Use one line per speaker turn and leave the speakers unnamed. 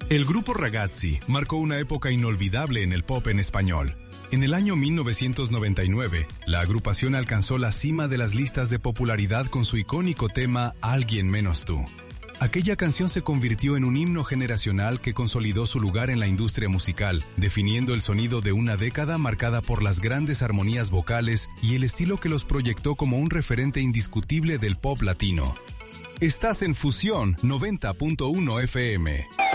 El grupo Ragazzi marcó una época inolvidable en el pop en español. En el año 1999, la agrupación alcanzó la cima de las listas de popularidad con su icónico tema Alguien menos tú. Aquella canción se convirtió en un himno generacional que consolidó su lugar en la industria musical, definiendo el sonido de una década marcada por las grandes armonías vocales y el estilo que los proyectó como un referente indiscutible del pop latino. Estás en Fusión 90.1 FM.